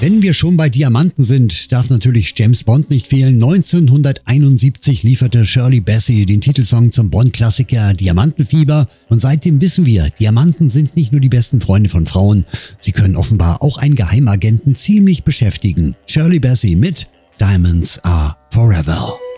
Wenn wir schon bei Diamanten sind, darf natürlich James Bond nicht fehlen. 1971 lieferte Shirley Bassey den Titelsong zum Bond-Klassiker Diamantenfieber. Und seitdem wissen wir, Diamanten sind nicht nur die besten Freunde von Frauen, sie können offenbar auch einen Geheimagenten ziemlich beschäftigen. Shirley Bassey mit Diamonds Are Forever.